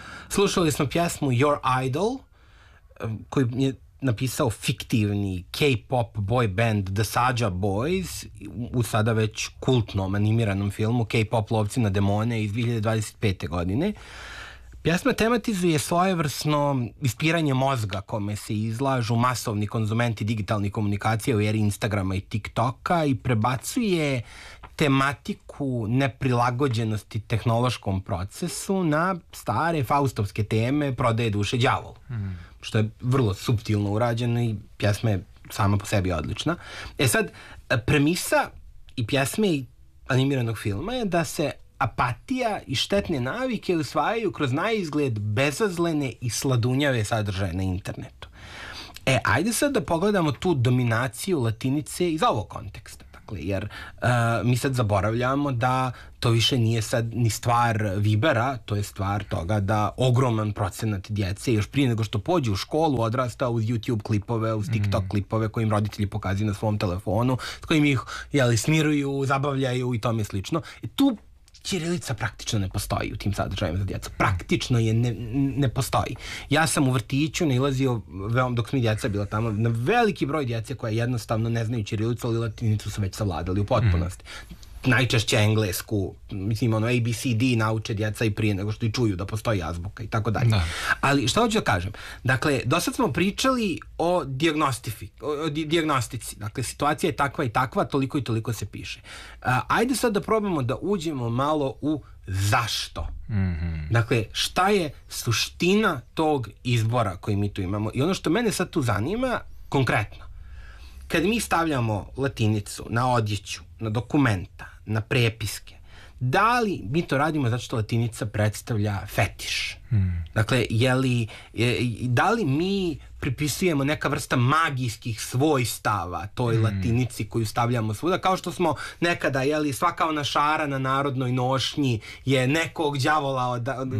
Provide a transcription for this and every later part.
Slušali smo pjesmu Your Idol, koju je napisao fiktivni K-pop boy band The Saja Boys u sada već kultnom animiranom filmu K-pop lovci na demone iz 2025. godine. Pjesma tematizuje svojevrsno ispiranje mozga kome se izlažu masovni konzumenti digitalnih komunikacija u eri Instagrama i TikToka i prebacuje tematiku neprilagođenosti tehnološkom procesu na stare faustovske teme prodaje duše đavolu. Što je vrlo suptilno urađeno i pjesma je sama po sebi odlična. Sad, premisa i pjesme i animiranog filma je da se apatija i štetne navike usvajaju kroz naizgled bezazlene i sladunjave sadržaje na internetu. Ajde sad da pogledamo tu dominaciju latinice iz ovog konteksta. Jer mi sad zaboravljamo da to više nije sad ni stvar Vibera, to je stvar toga da ogroman procenat djece još prije nego što pođe u školu odrasta uz YouTube klipove, uz TikTok klipove koje im roditelji pokazuju na svom telefonu, s kojim ih smiruju, zabavljaju i tome slično. Tu ćirilica praktično ne postoji u tim sadržajima za djecu. Praktično je ne postoji. Ja sam u vrtiću nailazio, dok smo djeca bila tamo, na veliki broj djece koja jednostavno ne znaju ćirilicu, ali latinicu su već savladali u potpunosti. Najčešće englesku, mislim, ABCD nauče djeca i prije nego što i čuju da postoji azbuka i tako dalje. Ali što hoću da kažem? Dakle, dosad smo pričali o dijagnostici. Dakle, situacija je takva i takva, toliko i toliko se piše. Ajde sad da probamo da uđemo malo u zašto. Dakle, šta je suština tog izbora koji mi tu imamo? I ono što mene sad tu zanima, konkretno, kad mi stavljamo latinicu na odjeću, na dokumenta, na prepiske, da li mi to radimo zato što latinica predstavlja fetiš? Dakle, da li mi pripisujemo neka vrsta magijskih svojstava toj latinici koju stavljamo svuda, kao što smo nekada, svaka ona šara na narodnoj nošnji je nekog đavola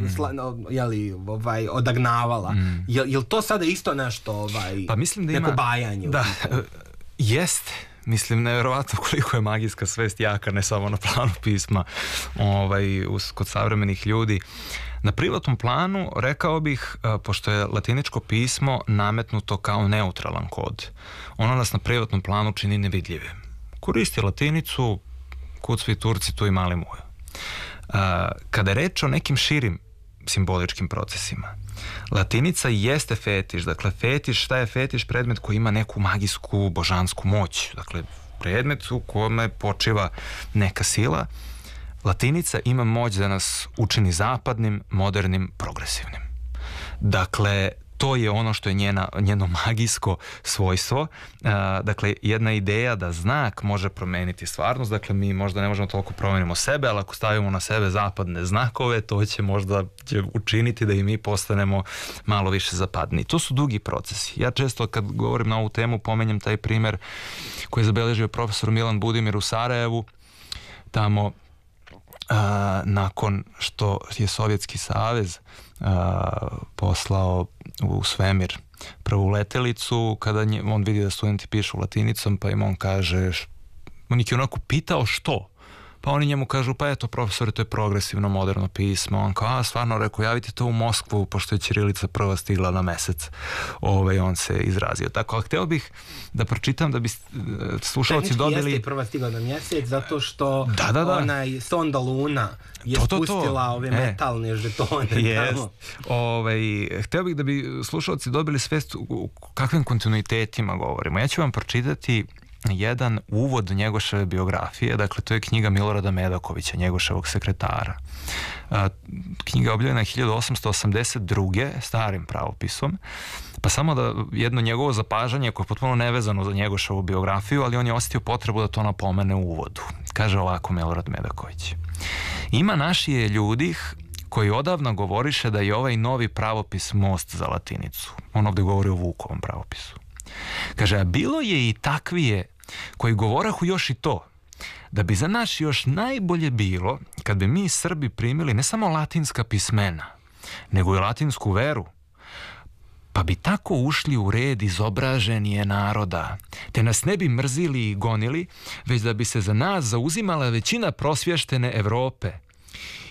odagnavala. Jel to sada isto nešto, pa mislim da neko ima bajanje? Da, jeste. Mislim, nevjerovatno koliko je magijska svest jaka, ne samo na planu pisma, kod savremenih ljudi. Na privatnom planu, rekao bih, pošto je latiničko pismo nametnuto kao neutralan kod, ono nas na privatnom planu čini nevidljivim. Koristi latinicu, kucvi i Turci, tu i mali mujo. Kada je reč o nekim širim simboličkim procesima, latinica jeste fetiš. Dakle, fetiš, šta je fetiš? Predmet koji ima neku magijsku, božansku moć. Dakle, predmet u kome počiva neka sila. Latinica ima moć da nas učini zapadnim, modernim, progresivnim. Dakle, to je ono što je njeno magijsko svojstvo. Dakle, jedna ideja da znak može promeniti stvarnost. Dakle, mi možda ne možemo toliko promenimo sebe, ali ako stavimo na sebe zapadne znakove, to će možda učiniti da i mi postanemo malo više zapadni. To su dugi procesi. Ja često kad govorim na ovu temu pomenjem taj primer koji je zabeležio profesor Milan Budimir u Sarajevu. Tamo nakon što je Sovjetski savez poslao u svemir prvu letelicu, kada on vidi da studenti pišu latinicom, pa im on kaže, on ih je onako pitao što, pa oni njemu kažu, pa eto profesore, to je progresivno moderno pismo. On kao, stvarno, rekao, javite to u Moskvu, pošto je ćirilica prva stigla na mesec. On se izrazio. Tako, ali hteo bih da pročitam da bi slušalci dobili... Jeste prva stigla na mjesec, zato što onaj sonda Luna je spustila ove metalne žetone. Hteo bih da bi slušalci dobili svest u kakvim kontinuitetima govorimo. Ja ću vam pročitati jedan uvod Njegoševe biografije, dakle to je knjiga Milorada Medakovića, Njegoševog sekretara. Knjiga je objavljena 1882. starim pravopisom, pa samo da jedno njegovo zapažanje koje je potpuno nevezano za Njegoševu biografiju, ali on je osjetio potrebu da to napomene u uvodu. Kaže ovako Milorad Medaković: ima našije ljudih koji odavno govoriše da je ovaj novi pravopis most za latinicu. On ovdje govori o Vukovom pravopisu. Kaže, a bilo je i takvije koji govorahu još i to, da bi za naš još najbolje bilo kad bi mi Srbi primili ne samo latinska pismena, nego i latinsku veru, pa bi tako ušli u red izobraženije naroda, te nas ne bi mrzili i gonili, već da bi se za nas zauzimala većina prosvještene Evrope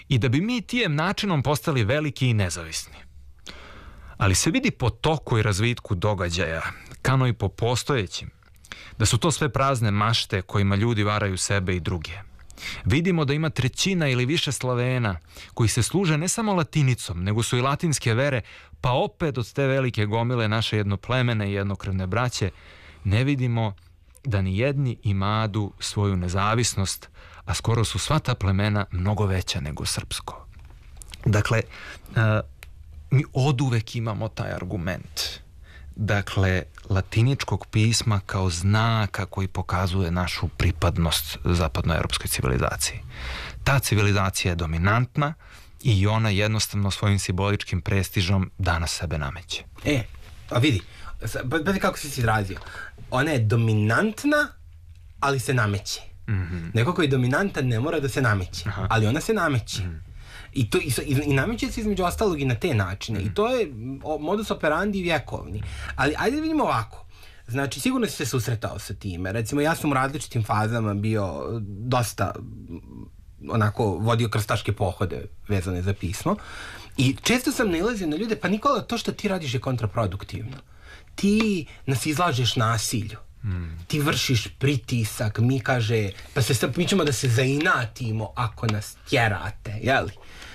i da bi mi tijem načinom postali veliki i nezavisni. Ali se vidi po toku i razvitku događaja, kao i po postojećim, da su to sve prazne mašte kojima ljudi varaju sebe i druge. Vidimo da ima 1/3 ili više Slavena koji se služe ne samo latinicom, nego su i latinske vere, pa opet od te velike gomile naše jednoplemene i jednokrvne braće ne vidimo da ni jedni imadu svoju nezavisnost, a skoro su sva ta plemena mnogo veća nego srpsko. Dakle, mi oduvek imamo taj argument. Dakle, latiničkog pisma kao znaka koji pokazuje našu pripadnost zapadnoevropskoj civilizaciji. Ta civilizacija je dominantna i ona jednostavno svojim simboličkim prestižom danas sebe nameće. A vidi, kako si izrazio. Ona je dominantna, ali se nameće. Neko koji je dominantan ne mora da se nameće, ali ona se nameće. I nameće se između ostalog i na te načine. I to je modus operandi vjekovni. Ali ajde da vidimo ovako. Znači, sigurno si se susretao sa time. Recimo, ja sam u različitim fazama bio dosta onako vodio krstaške pohode vezane za pismo. I često sam nailazio na ljude, pa Nikola, to što ti radiš je kontraproduktivno. Ti nas izlažeš nasilju. Ti vršiš pritisak, mi ćemo da se zainatimo ako nas tjerate, jeli?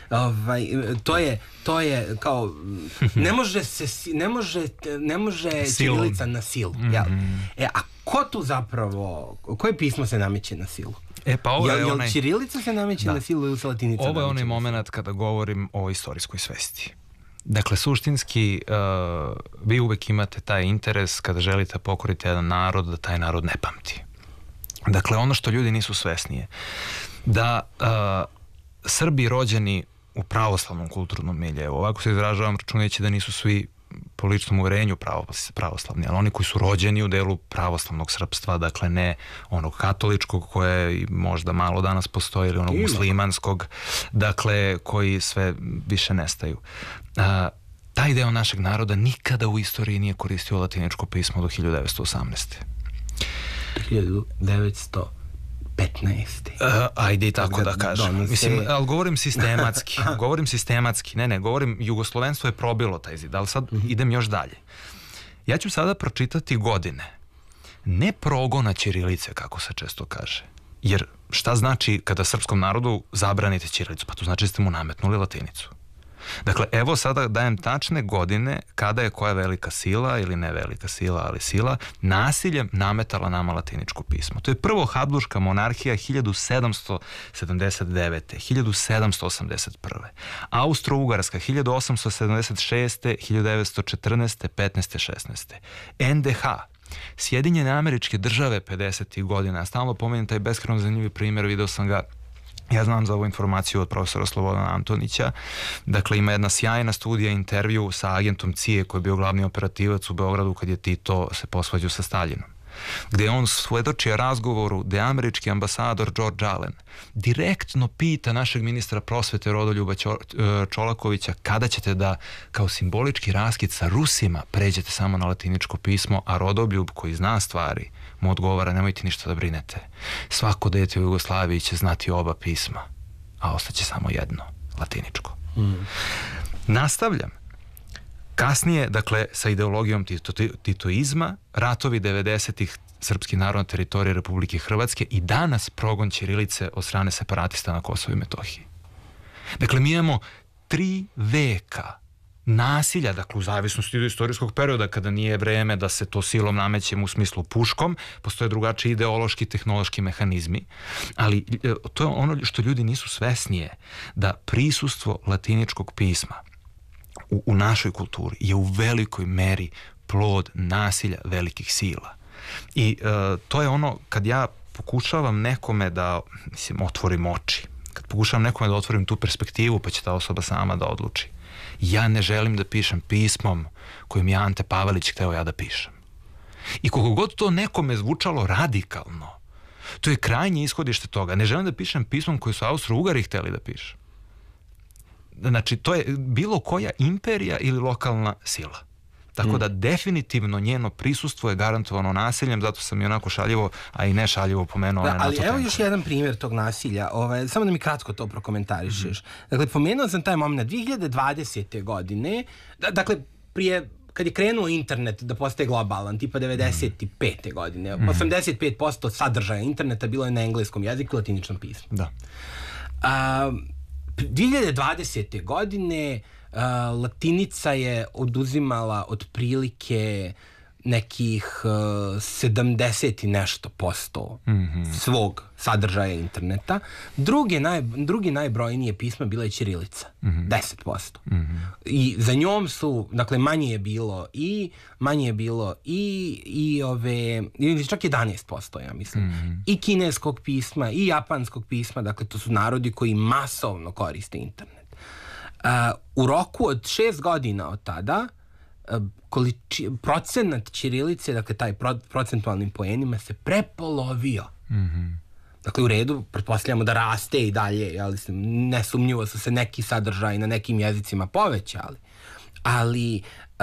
To je kao ne može ćirilica na silu, jel? A ko tu zapravo, koje pismo se nameće na silu? Pa ovo je jel ćirilica se nameće na silu ili se latinica? Ovo je onaj moment kada govorim o istorijskoj svesti. Dakle, suštinski, vi uvek imate taj interes kada želite pokoriti jedan narod, da taj narod ne pamti. Dakle, ono što ljudi nisu svesni je da Srbi rođeni u pravoslavnom kulturnom miljevu, ovako se izražavam računajući da nisu svi po ličnom uverenju pravoslavni, ali oni koji su rođeni u delu pravoslavnog srpstva, dakle ne onog katoličkog koje možda malo danas postoji, ili onog muslimanskog, dakle koji sve više nestaju. Taj deo našeg naroda nikada u istoriji nije koristio latiničko pismo do 1918. 1915. Ajde i tako da kažem. Mislim, ali govorim sistematski. Ne, govorim, jugoslovenstvo je probilo taj zid, ali sad idem još dalje. Ja ću sada pročitati godine. Ne progona ćirilice, kako se često kaže. Jer šta znači kada srpskom narodu zabranite ćirilicu? Pa to znači da ste mu nametnuli latinicu. Dakle, evo sada dajem tačne godine kada je koja velika sila, ili ne velika sila, ali sila, nasiljem nametala nama latiničko pismo. To je prvo Habsburška monarhija 1779. 1781. Austro-Ugarska 1876. 1914. 15. 16. NDH Sjedinjene Američke Države 50. godina. Stalno pomenem taj beskrajno zanimljiv primjer, video sam ga. Ja znam za ovu informaciju od profesora Slobodana Antonića. Dakle, ima jedna sjajna studija, intervju sa agentom CIA koji je bio glavni operativac u Beogradu kad je Tito se posvađao sa Staljinom, gde on svedoči razgovoru gde američki ambasador George Allen direktno pita našeg ministra prosvete Rodoljuba Čolakovića kada ćete da kao simbolički raskid sa Rusima pređete samo na latiničko pismo, a Rodoljub koji zna stvari mu odgovara: nemojte ništa da brinete, svako dete u Jugoslaviji će znati oba pisma, a ostaće samo jedno, latiničko. Nastavljam. Kasnije, dakle, sa ideologijom titoizma, ratovi 90-ih, srpski narod na teritoriji Republike Hrvatske i danas progon ćirilice od strane separatista na Kosovu i Metohiji. Dakle, mi imamo 3 veka nasilja, dakle, u zavisnosti od istorijskog perioda, kada nije vreme da se to silom namećemo u smislu puškom, postoje drugačiji ideološki, tehnološki mehanizmi, ali to je ono što ljudi nisu svesnije, da prisustvo latiničkog pisma u našoj kulturi je u velikoj meri plod nasilja velikih sila. I to je ono, kad ja pokušavam nekome da, otvorim oči, kad pokušavam nekome da otvorim tu perspektivu, pa će ta osoba sama da odluči. Ja ne želim da pišem pismom kojim je Ante Pavelić hteo ja da pišem. I koliko god to nekome zvučalo radikalno, to je krajnje ishodište toga. Ne želim da pišem pismom koji su Austro-Ugari hteli da pišem. Znači, to je bilo koja imperija ili lokalna sila. Tako da definitivno njeno prisustvo je garantovano nasiljem, zato sam i onako šaljivo, a i ne šaljivo pomenuo na to ali temu. evo još jedan primjer tog nasilja, samo da mi kratko to prokomentarišeš. Dakle, pomenuo sam taj moment 2020. godine, dakle, prije kad je krenuo internet da postaje globalan, tipa 95. godine, 85% sadržaja interneta bilo je na engleskom jeziku i latiničnom pismu. Da. 2020. godine latinica je oduzimala otprilike nekih 70 i nešto posto svog sadržaja interneta. Drugi najbrojnije pisma bila je ćirilica, 10%. I za njom su, dakle, manje je bilo i čak 11%, ja mislim. I kineskog pisma, i japanskog pisma, dakle, to su narodi koji masovno koriste internet. U roku od 6 godina od tada procenat ćirilice, dakle taj procentualnim poenima se prepolovio. Dakle, u redu, pretpostavljamo da raste i dalje, nesumnjivo su se neki sadržaji na nekim jezicima povećali, ali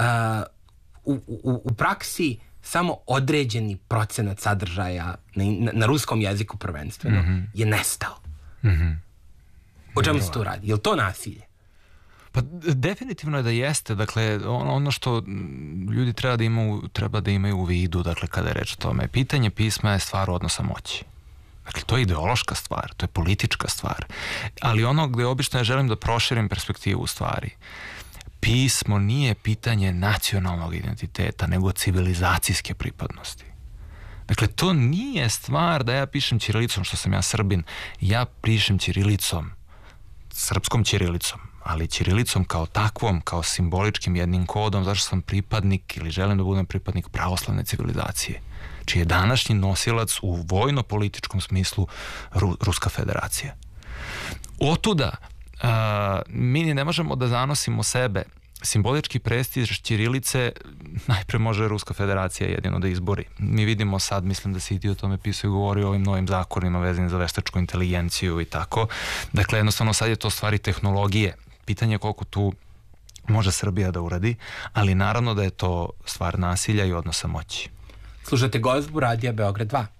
u praksi samo određeni procenat sadržaja na ruskom jeziku prvenstveno je nestao. O čemu se tu radi? Je li to nasilje? Pa definitivno je da jeste, dakle ono što ljudi treba da imaju u vidu, dakle kada je reč o tome, pitanje pisma je stvar odnosa moći. Dakle, to je ideološka stvar, to je politička stvar, ali ono gde obično ja želim da proširim perspektivu u stvari. Pismo nije pitanje nacionalnog identiteta, nego civilizacijske pripadnosti. Dakle, to nije stvar da ja pišem ćirilicom, što sam ja Srbin, ja pišem ćirilicom, srpskom ćirilicom, ali ćirilicom kao takvom, kao simboličkim jednim kodom, zašto sam pripadnik ili želim da budem pripadnik pravoslavne civilizacije, čiji je današnji nosilac u vojno-političkom smislu Ruska federacija. Otuda mi ne možemo da zanosimo sebe. Simbolički prestiž ćirilice najpre može Ruska federacija jedino da izbori. Mi vidimo sad, mislim da se i ti o tome pisao i govori o ovim novim zakonima vezanim za veštačku inteligenciju i tako. Dakle, jednostavno sad je to stvari tehnologije. Pitanje je koliko tu može Srbija da uradi, ali naravno da je to stvar nasilja i odnosa moći. Slušate Gozbu, Radija Beograd 2.